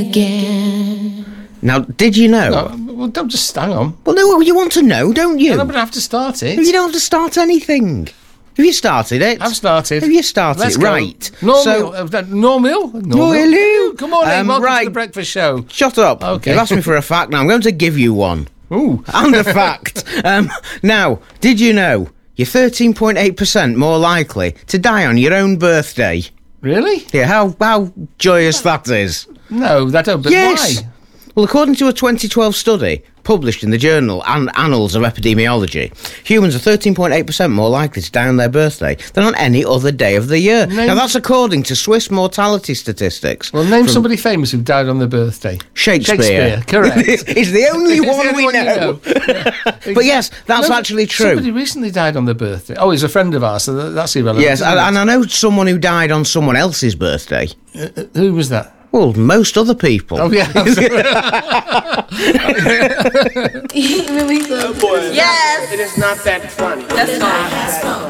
again. Now, did you know? No, well, don't just hang on. Well, no, you want to know, don't you? I'm going to have to start it. You don't have to start anything. Have you started it? I've started. Have you started? Let's go. Right. Normal. Hello. Good morning. Welcome right. to the breakfast show. Shut up. Okay. You've asked me for a fact now. I'm going to give you one. Ooh. And a fact. Now, did you know you're 13.8% more likely to die on your own birthday? Really? Yeah, how joyous that is. No, that don't. But Yes. why? Well, according to a 2012 study published in the journal Annals of Epidemiology, humans are 13.8% more likely to die on their birthday than on any other day of the year. Now, that's according to Swiss mortality statistics. Well, name somebody famous who died on their birthday. Shakespeare. Correct. He's the only He's the one only we know. But yes, that's actually true. Somebody recently died on their birthday. Oh, he's a friend of ours, so that's irrelevant. Yes, and I know someone who died on someone else's birthday. Who was that? Well, most other people. Oh, yeah. Really? Oh boy. Yes. It is not that funny. That's fine.